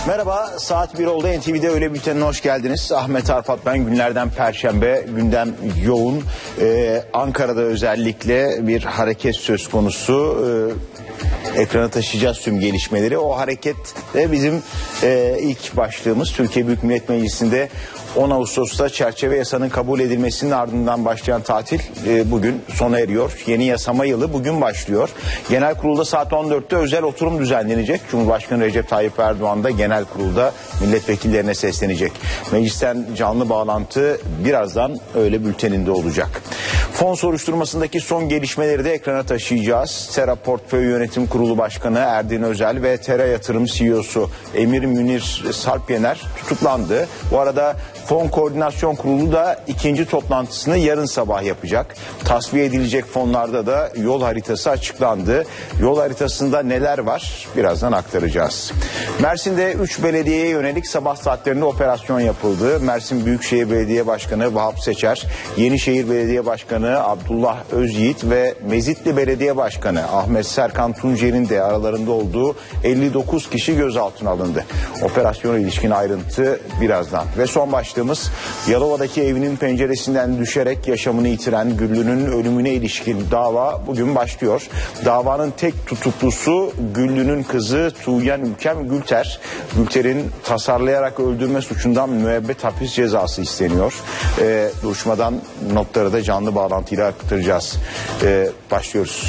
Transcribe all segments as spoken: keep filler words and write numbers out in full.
Merhaba, saat bir oldu. N T V'de Öğle Bülteni'ne hoş geldiniz. Ahmet Arpat ben. Günlerden Perşembe, gündem yoğun. Ee, Ankara'da özellikle bir hareket söz konusu. Ee, ekrana taşıyacağız tüm gelişmeleri. O hareket de bizim e, ilk başlığımız. Türkiye Büyük Millet Meclisi'nde on Ağustos'ta çerçeve yasanın kabul edilmesinin ardından başlayan tatil e, bugün sona eriyor. Yeni yasama yılı bugün başlıyor. Genel kurulda saat on dörtte özel oturum düzenlenecek. Cumhurbaşkanı Recep Tayyip Erdoğan da genel kurulda milletvekillerine seslenecek. Meclisten canlı bağlantı birazdan öğle bülteninde olacak. Fon soruşturmasındaki son gelişmeleri de ekrana taşıyacağız. Sera Portföy Yönetim Kurulu Başkanı Erdin Özel ve Tera Yatırım C E O'su Emir Münir Sarpyener tutuklandı. Bu arada Fon Koordinasyon Kurulu da ikinci toplantısını yarın sabah yapacak. Tasfiye edilecek fonlarda da yol haritası açıklandı. Yol haritasında neler var birazdan aktaracağız. Mersin'de üç belediyeye yönelik sabah saatlerinde operasyon yapıldı. Mersin Büyükşehir Belediye Başkanı Vahap Seçer, Yenişehir Belediye Başkanı Abdullah Özyiğit ve Mezitli Belediye Başkanı Ahmet Serkan Tuncer'in de aralarında olduğu elli dokuz kişi gözaltına alındı. Operasyona ilişkin ayrıntı birazdan. Ve son başlık Yalova'daki evinin penceresinden düşerek yaşamını yitiren Güllü'nün ölümüne ilişkin dava bugün başlıyor. Davanın tek tutuklusu Güllü'nün kızı Tuğyan Ülkem Gülter. Gülter'in tasarlayarak öldürme suçundan müebbet hapis cezası isteniyor. Ee, duruşmadan notları da canlı bağlantıyla aktaracağız. Ee, başlıyoruz.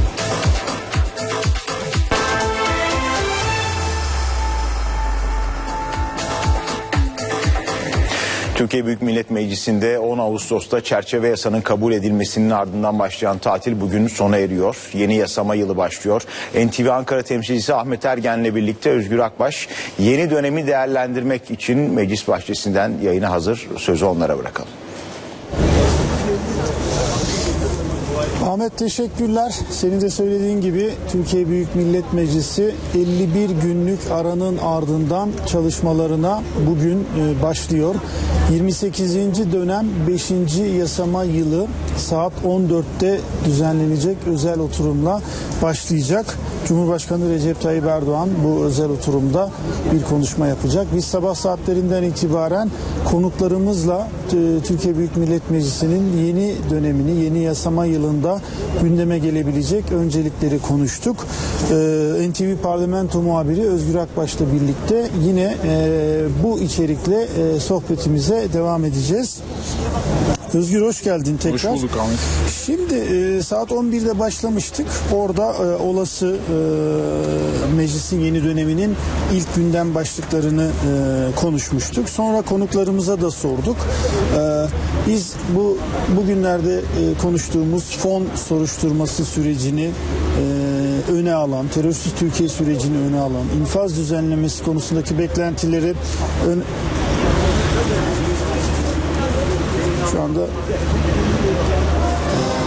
Türkiye Büyük Millet Meclisi'nde on Ağustos'ta çerçeve yasanın kabul edilmesinin ardından başlayan tatil bugün sona eriyor. Yeni yasama yılı başlıyor. N T V Ankara temsilcisi Ahmet Ergen'le birlikte Özgür Akbaş yeni dönemi değerlendirmek için meclis bahçesinden yayına hazır. Sözü onlara bırakalım. Ahmet teşekkürler. Senin de söylediğin gibi Türkiye Büyük Millet Meclisi elli bir günlük aranın ardından çalışmalarına bugün başlıyor. yirmi sekizinci dönem beşinci yasama yılı saat on dörtte düzenlenecek özel oturumla başlayacak. Cumhurbaşkanı Recep Tayyip Erdoğan bu özel oturumda bir konuşma yapacak. Biz sabah saatlerinden itibaren konuklarımızla Türkiye Büyük Millet Meclisi'nin yeni dönemini, yeni yasama yılında gündeme gelebilecek öncelikleri konuştuk. Ee, N T V Parlamento muhabiri Özgür Akbaş'la birlikte yine e, bu içerikle e, sohbetimize devam edeceğiz. Özgür hoş geldin tekrar. Hoş bulduk Ahmet. Şimdi e, saat on birde başlamıştık. Orada e, olası e, meclisin yeni döneminin ilk gündem başlıklarını e, konuşmuştuk. Sonra konuklarımıza da sorduk. E, biz bu bugünlerde e, konuştuğumuz fon soruşturması sürecini e, öne alan, terörsüz Türkiye sürecini öne alan, infaz düzenlemesi konusundaki beklentileri ön... Şu anda